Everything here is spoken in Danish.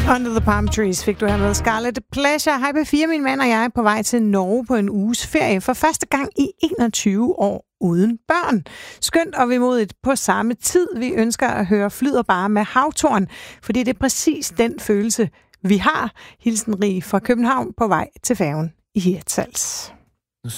Under the Palm Trees fik du her med Scarlet Pleasure. Hej P4, min mand og jeg er på vej til Norge på en uges ferie for første gang i 21 år uden børn. Skønt og vemodigt på samme tid. Vi ønsker at høre Flyder bare med havtorn, fordi det er præcis den følelse, vi har. Hilsen Rig fra København på vej til færgen i Hirtshals.